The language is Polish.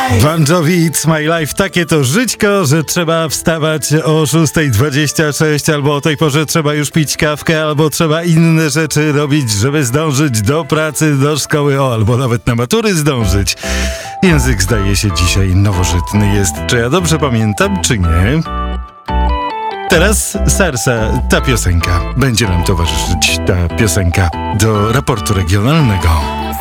Bon Jovi, It's My Life. Takie to żyćko, że trzeba wstawać o 6:26, albo o tej porze trzeba już pić kawkę, albo trzeba inne rzeczy robić, żeby zdążyć do pracy, do szkoły, albo nawet na matury zdążyć. Język zdaje się dzisiaj nowożytny jest. Czy ja dobrze pamiętam, czy nie? Teraz Sarsa, ta piosenka. Będzie nam towarzyszyć ta piosenka do raportu regionalnego.